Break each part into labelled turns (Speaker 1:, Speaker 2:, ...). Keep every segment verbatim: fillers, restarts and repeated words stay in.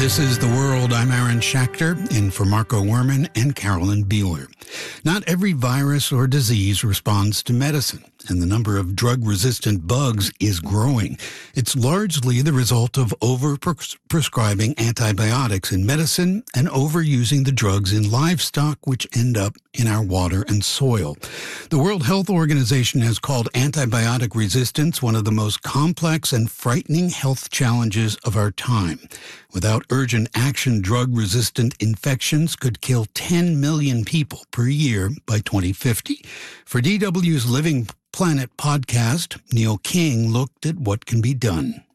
Speaker 1: This is The World. I'm Aaron Schachter, in for Marco Werman and Carolyn Beeler. Not every virus or disease responds to medicine, and the number of drug-resistant bugs is growing. It's largely the result of over-prescribing antibiotics in medicine and overusing the drugs in livestock, which end up in our water and soil. The World Health Organization has called antibiotic resistance one of the most complex and frightening health challenges of our time. Without urgent action, drug-resistant infections could kill ten million people per year by twenty fifty. For D W's Living Planet podcast, Neil King looked at what can be done.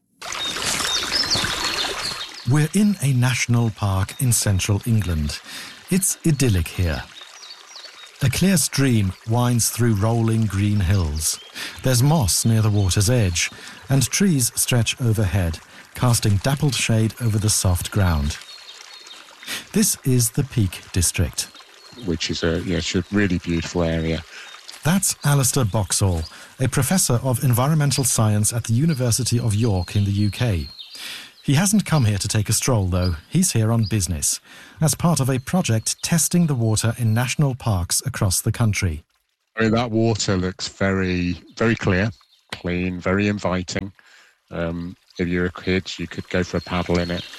Speaker 2: We're in a national park in central England. It's idyllic here. A clear stream winds through rolling green hills. There's moss near the water's edge, and trees stretch overhead, casting dappled shade over the soft ground. This is the Peak District,
Speaker 3: which is a, yeah, it's a really beautiful area.
Speaker 2: That's Alistair Boxall, a professor of environmental science at the University of York in the U K. He hasn't come here to take a stroll, though. He's here on business, as part of a project testing the water in national parks across the country.
Speaker 3: I mean, that water looks very, very clear, clean, very inviting. Um, if you're a kid, you could go for a paddle in it.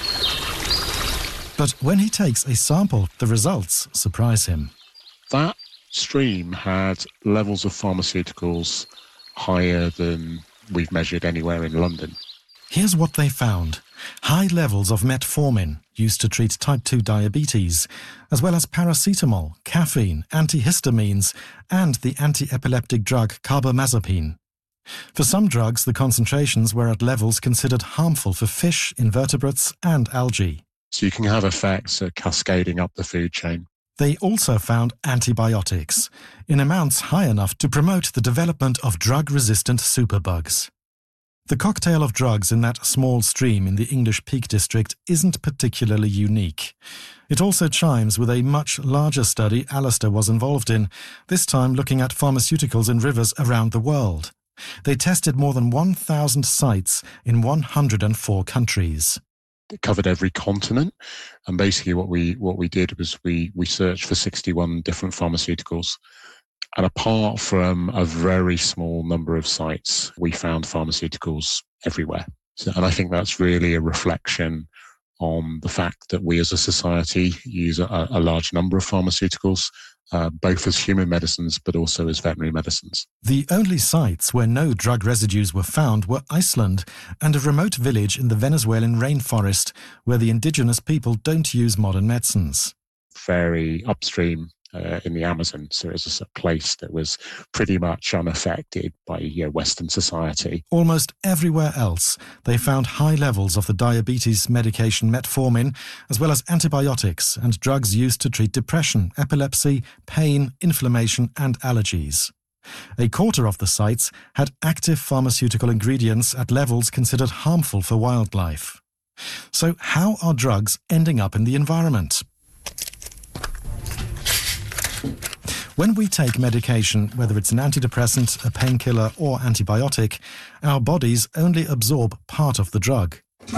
Speaker 2: But when he takes a sample, the results surprise him.
Speaker 3: That stream had levels of pharmaceuticals higher than we've measured anywhere in London.
Speaker 2: Here's what they found. High levels of metformin, used to treat type two diabetes, as well as paracetamol, caffeine, antihistamines, and the anti-epileptic drug carbamazepine. For some drugs, the concentrations were at levels considered harmful for fish, invertebrates, and algae.
Speaker 3: So you can have effects at cascading up the food chain.
Speaker 2: They also found antibiotics, in amounts high enough to promote the development of drug-resistant superbugs. The cocktail of drugs in that small stream in the English Peak District isn't particularly unique. It also chimes with a much larger study Alistair was involved in, this time looking at pharmaceuticals in rivers around the world. They tested more than one thousand sites in one hundred four countries.
Speaker 3: It covered every continent, and basically what we what we did was we we searched for sixty-one different pharmaceuticals. And apart from a very small number of sites, we found pharmaceuticals everywhere. So, and I think that's really a reflection on the fact that we as a society use a, a large number of pharmaceuticals, uh, both as human medicines but also as veterinary medicines.
Speaker 2: The only sites where no drug residues were found were Iceland and a remote village in the Venezuelan rainforest where the indigenous people don't use modern medicines.
Speaker 3: Very upstream Uh, in the Amazon, so it was a place that was pretty much unaffected by you know, Western society.
Speaker 2: Almost everywhere else, they found high levels of the diabetes medication metformin, as well as antibiotics and drugs used to treat depression, epilepsy, pain, inflammation, and allergies. A quarter of the sites had active pharmaceutical ingredients at levels considered harmful for wildlife. So how are drugs ending up in the environment? When we take medication, whether it's an antidepressant, a painkiller, or antibiotic, our bodies only absorb part of the drug.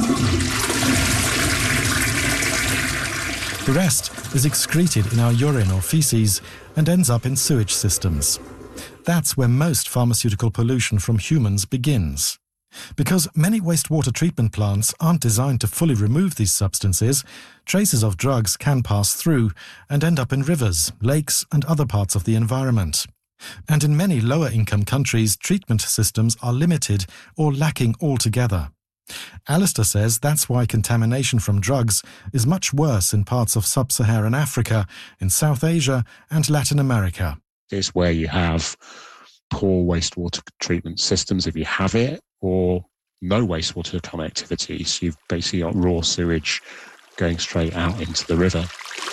Speaker 2: The rest is excreted in our urine or feces and ends up in sewage systems. That's where most pharmaceutical pollution from humans begins. Because many wastewater treatment plants aren't designed to fully remove these substances, traces of drugs can pass through and end up in rivers, lakes, and other parts of the environment. And in many lower-income countries, treatment systems are limited or lacking altogether. Alistair says that's why contamination from drugs is much worse in parts of sub-Saharan Africa, in South Asia, and Latin America.
Speaker 3: It's where you have poor wastewater treatment systems, if you have it, or no wastewater connectivity. So you've basically got raw sewage going straight out into the river.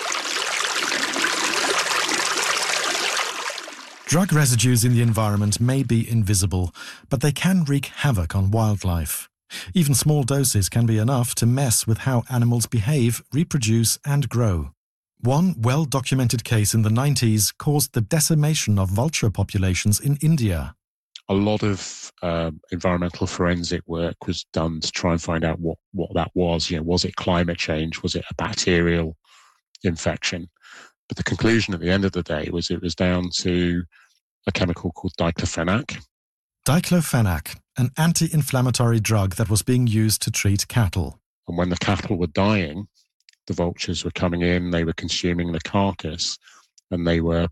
Speaker 2: Drug residues in the environment may be invisible, but they can wreak havoc on wildlife. Even small doses can be enough to mess with how animals behave, reproduce, and grow. One well-documented case in the nineties caused the decimation of vulture populations in India.
Speaker 3: a lot of um, environmental forensic work was done to try and find out what, what that was. You know, was it climate change? Was it a bacterial infection? But the conclusion at the end of the day was it was down to a chemical called diclofenac.
Speaker 2: Diclofenac, an anti-inflammatory drug that was being used to treat cattle.
Speaker 3: And when the cattle were dying, the vultures were coming in, they were consuming the carcass, and they were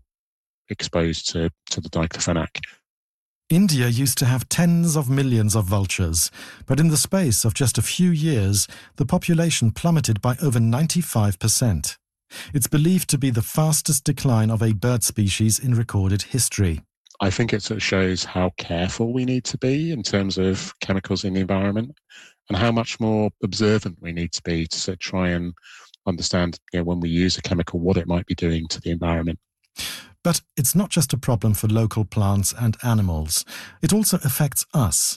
Speaker 3: exposed to, to the diclofenac.
Speaker 2: India used to have tens of millions of vultures, but in the space of just a few years, the population plummeted by over ninety-five percent. It's believed to be the fastest decline of a bird species in recorded history.
Speaker 3: I think it sort of shows how careful we need to be in terms of chemicals in the environment, and how much more observant we need to be to sort of try and understand, you know, when we use a chemical, what it might be doing to the environment.
Speaker 2: But it's not just a problem for local plants and animals. It also affects us.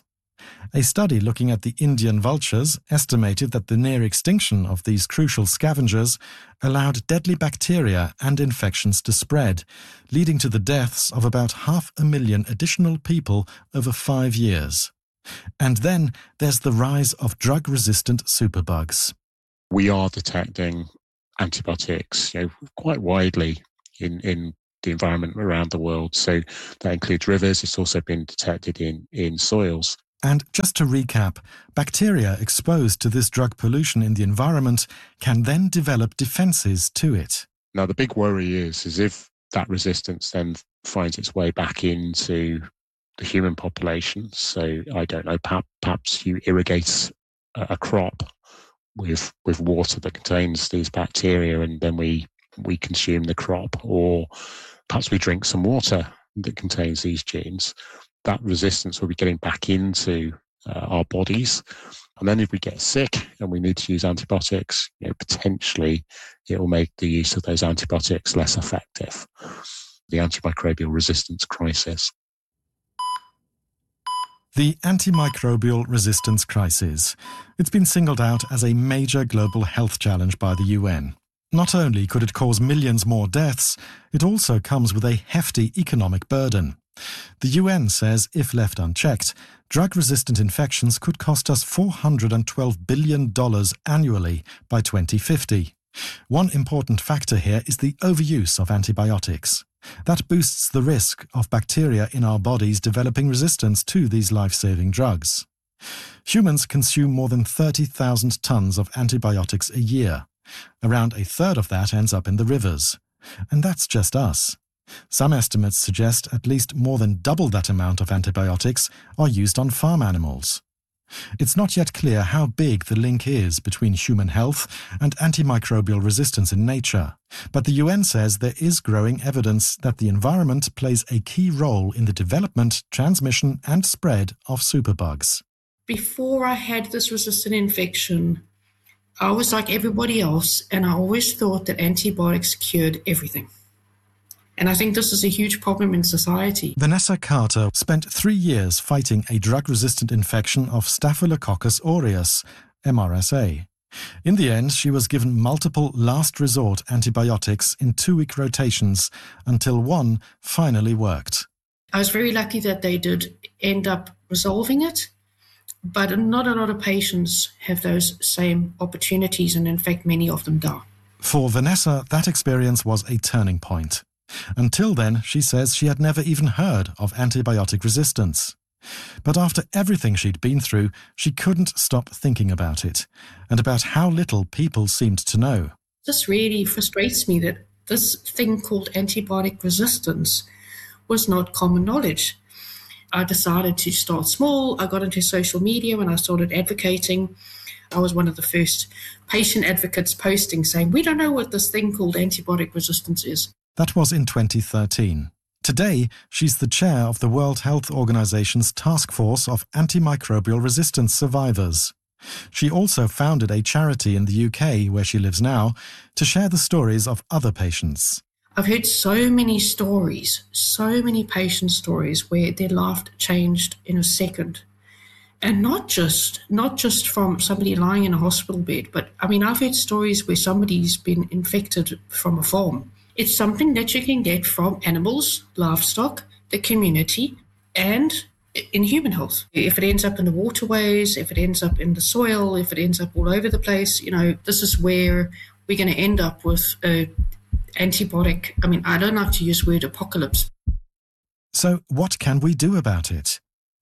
Speaker 2: A study looking at the Indian vultures estimated that the near extinction of these crucial scavengers allowed deadly bacteria and infections to spread, leading to the deaths of about half a million additional people over five years. And then there's the rise of drug-resistant superbugs.
Speaker 3: We are detecting antibiotics, you know, quite widely in, in the environment around the world. So that includes rivers. It's also been detected in, in soils.
Speaker 2: And just to recap, bacteria exposed to this drug pollution in the environment can then develop defenses to it.
Speaker 3: Now, the big worry is, is if that resistance then finds its way back into the human population. So I don't know, perhaps, perhaps you irrigate a, a crop with with water that contains these bacteria, and then we we consume the crop, or perhaps we drink some water that contains these genes. That resistance will be getting back into uh, our bodies. And then if we get sick and we need to use antibiotics, you know, potentially it will make the use of those antibiotics less effective. The antimicrobial resistance crisis.
Speaker 2: The antimicrobial resistance crisis. It's been singled out as a major global health challenge by the U N. Not only could it cause millions more deaths, it also comes with a hefty economic burden. The U N says if left unchecked, drug-resistant infections could cost us four hundred twelve billion dollars annually by twenty fifty. One important factor here is the overuse of antibiotics. That boosts the risk of bacteria in our bodies developing resistance to these life-saving drugs. Humans consume more than thirty thousand tons of antibiotics a year. Around a third of that ends up in the rivers. And that's just us. Some estimates suggest at least more than double that amount of antibiotics are used on farm animals. It's not yet clear how big the link is between human health and antimicrobial resistance in nature, but the U N says there is growing evidence that the environment plays a key role in the development, transmission and spread of superbugs.
Speaker 4: Before I had this resistant infection, I was like everybody else, and I always thought that antibiotics cured everything. And I think this is a huge problem in society.
Speaker 2: Vanessa Carter spent three years fighting a drug-resistant infection of Staphylococcus aureus, M R S A. In the end, she was given multiple last-resort antibiotics in two-week rotations until one finally worked.
Speaker 4: I was very lucky that they did end up resolving it, but not a lot of patients have those same opportunities, and in fact, many of them die.
Speaker 2: For Vanessa, that experience was a turning point. Until then, she says she had never even heard of antibiotic resistance. But after everything she'd been through, she couldn't stop thinking about it, and about how little people seemed to know.
Speaker 4: This really frustrates me that this thing called antibiotic resistance was not common knowledge. I decided to start small. I got into social media and I started advocating. I was one of the first patient advocates posting saying, we don't know what this thing called antibiotic resistance is.
Speaker 2: That was in twenty thirteen. Today, she's the chair of the World Health Organization's Task Force of Antimicrobial Resistance Survivors. She also founded a charity in the U K, where she lives now, to share the stories of other patients.
Speaker 4: I've heard so many stories, so many patient stories where their life changed in a second. And not just not just from somebody lying in a hospital bed, but I mean, I've heard stories where somebody's been infected from a farm. It's something that you can get from animals, livestock, the community, and in human health. If it ends up in the waterways, if it ends up in the soil, if it ends up all over the place, you know, this is where we're going to end up with a antibiotic. I mean, I don't like to use the word apocalypse.
Speaker 2: So what can we do about it?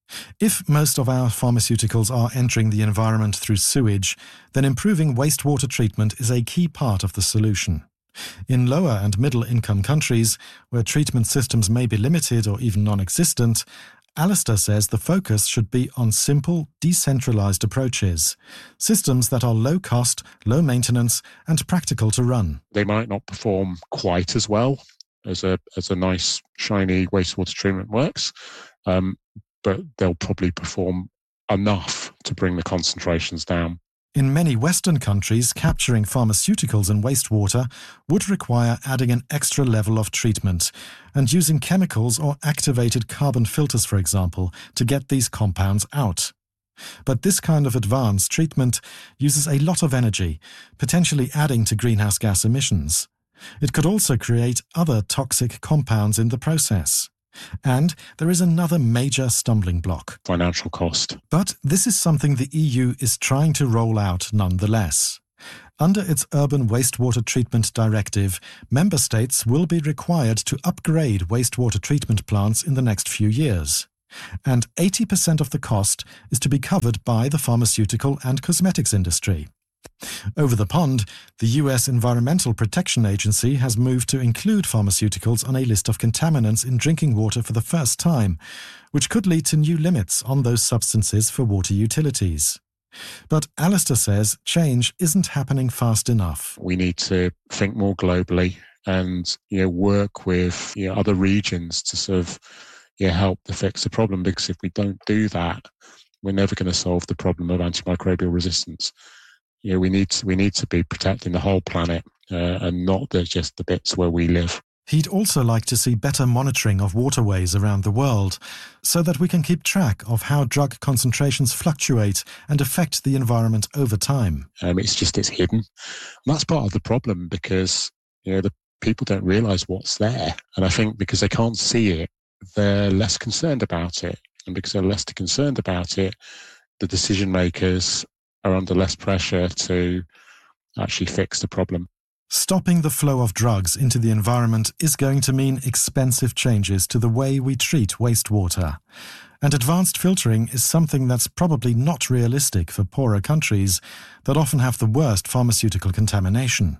Speaker 2: If most of our pharmaceuticals are entering the environment through sewage, then improving wastewater treatment is a key part of the solution. In lower and middle income countries, where treatment systems may be limited or even non-existent, Alistair says the focus should be on simple, decentralized approaches, systems that are low cost, low maintenance, and practical to run.
Speaker 3: They might not perform quite as well as a as a nice, shiny wastewater treatment works, um, but they'll probably perform enough to bring the concentrations down.
Speaker 2: In many Western countries, capturing pharmaceuticals in wastewater would require adding an extra level of treatment and using chemicals or activated carbon filters, for example, to get these compounds out. But this kind of advanced treatment uses a lot of energy, potentially adding to greenhouse gas emissions. It could also create other toxic compounds in the process. And there is another major stumbling block.
Speaker 3: Financial cost.
Speaker 2: But this is something the E U is trying to roll out nonetheless. Under its Urban Wastewater Treatment Directive, member states will be required to upgrade wastewater treatment plants in the next few years. And eighty percent of the cost is to be covered by the pharmaceutical and cosmetics industry. Over the pond, the U S Environmental Protection Agency has moved to include pharmaceuticals on a list of contaminants in drinking water for the first time, which could lead to new limits on those substances for water utilities. But Alistair says change isn't happening fast enough.
Speaker 3: We need to think more globally and, you know, work with, you know, other regions to sort of, you know, help to fix the problem, because if we don't do that, we're never going to solve the problem of antimicrobial resistance. You know, we need to, we need to be protecting the whole planet uh, and not the, just the bits where we live.
Speaker 2: He'd also like to see better monitoring of waterways around the world so that we can keep track of how drug concentrations fluctuate and affect the environment over time.
Speaker 3: Um, it's just, it's hidden. And that's part of the problem, because, you know, the people don't realise what's there. And I think because they can't see it, they're less concerned about it. And because they're less concerned about it, the decision makers are under less pressure to actually fix the problem.
Speaker 2: Stopping the flow of drugs into the environment is going to mean expensive changes to the way we treat wastewater. And advanced filtering is something that's probably not realistic for poorer countries that often have the worst pharmaceutical contamination.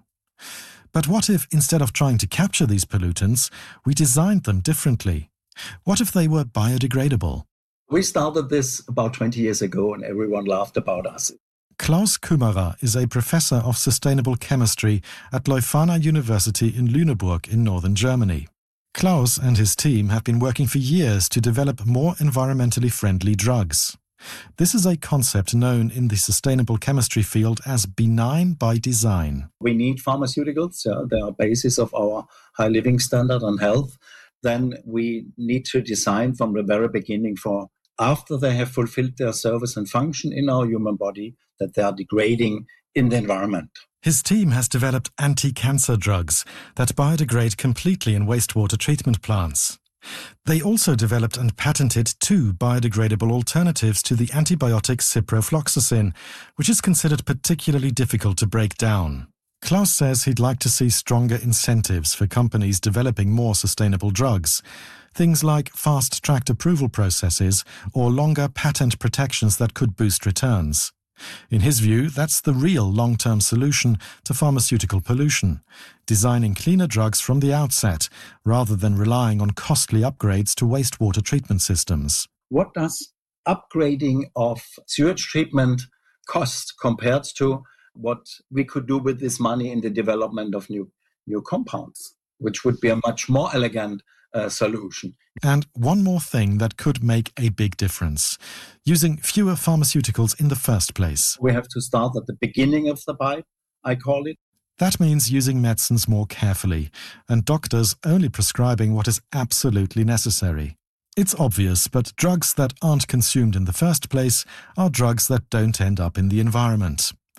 Speaker 2: But what if, instead of trying to capture these pollutants, we designed them differently? What if they were biodegradable?
Speaker 5: We started this about twenty years ago and everyone laughed about us.
Speaker 2: Klaus Kummerer is a professor of sustainable chemistry at Leuphana University in Lüneburg in northern Germany. Klaus and his team have been working for years to develop more environmentally friendly drugs. This is a concept known in the sustainable chemistry field as benign by design.
Speaker 5: We need pharmaceuticals. Yeah, they are basis of our high living standard and health. Then we need to design from the very beginning for after they have fulfilled their service and function in our human body, that they are degrading in the environment.
Speaker 2: His team has developed anti-cancer drugs that biodegrade completely in wastewater treatment plants. They also developed and patented two biodegradable alternatives to the antibiotic ciprofloxacin, which is considered particularly difficult to break down. Klaus says he'd like to see stronger incentives for companies developing more sustainable drugs. Things like fast-tracked approval processes or longer patent protections that could boost returns. In his view, that's the real long-term solution to pharmaceutical pollution, designing cleaner drugs from the outset, rather than relying on costly upgrades to wastewater treatment systems.
Speaker 5: What does upgrading of sewage treatment cost compared to what we could do with this money in the development of new, new compounds, which would be a much more elegant Uh, solution.
Speaker 2: And one more thing that could make a big difference: using fewer pharmaceuticals in the first place.
Speaker 5: We have to start at the beginning of the pipe, I call it.
Speaker 2: That means using medicines more carefully, and doctors only prescribing what is absolutely necessary. It's obvious, but drugs that aren't consumed in the first place are drugs that don't end up in the environment.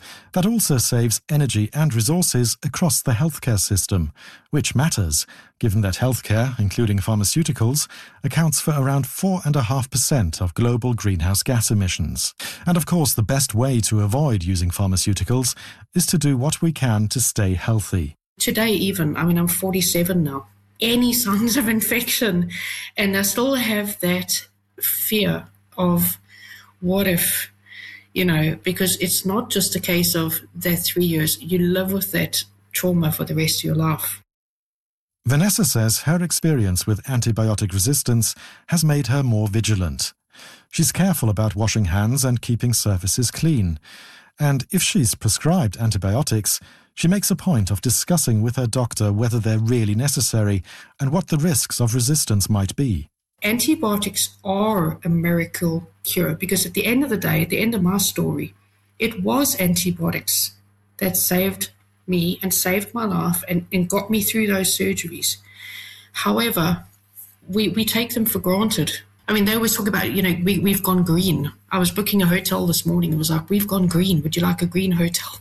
Speaker 2: That also saves energy and resources across the healthcare system, which matters, given that healthcare, including pharmaceuticals, accounts for around four point five percent of global greenhouse gas emissions. And of course, the best way to avoid using pharmaceuticals is to do what we can to stay healthy.
Speaker 4: Today even, I mean, I'm forty-seven now, any signs of infection, and I still have that fear of what if, you know, because it's not just a case of that three years, you live with that trauma for the rest of your life.
Speaker 2: Vanessa says her experience with antibiotic resistance has made her more vigilant. She's careful about washing hands and keeping surfaces clean. And if she's prescribed antibiotics, she makes a point of discussing with her doctor whether they're really necessary and what the risks of resistance might be.
Speaker 4: Antibiotics are a miracle cure because at the end of the day, at the end of my story, it was antibiotics that saved me and saved my life and, and got me through those surgeries. However, we, we take them for granted. I mean, they always talk about, you know, we, we've gone green. I was booking a hotel this morning. It was like, we've gone green. Would you like a green hotel?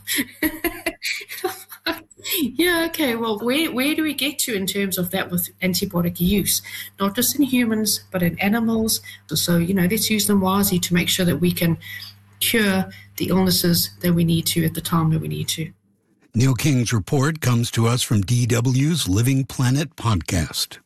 Speaker 4: Yeah, okay, well, where where do we get to in terms of that with antibiotic use? Not just in humans, but in animals. So, you know, let's use them wisely to make sure that we can cure the illnesses that we need to at the time that we need to.
Speaker 1: Neil King's report comes to us from D W's Living Planet podcast.